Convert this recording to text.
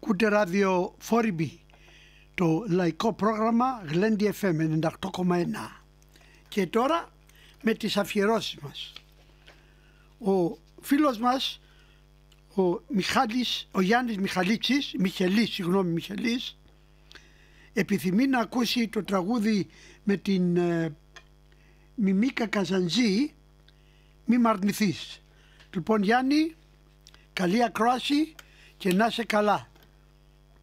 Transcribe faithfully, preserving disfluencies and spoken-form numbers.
Ακούτε ράδιο Φόριμπι, το λαϊκό πρόγραμμα Γλέντι εφ εμ ενενήντα οκτώ κόμμα ένα. Και τώρα με τις αφιερώσεις μας. Ο φίλος μας, ο Μιχάλης, ο Γιάννης Μιχαλίτσης, Μιχελής, συγγνώμη Μιχελής, επιθυμεί να ακούσει το τραγούδι με την ε, Μιμίκα Καζαντζή, «Μη μ' αρνηθείς». Λοιπόν Γιάννη, καλή ακρόαση και να είσαι καλά.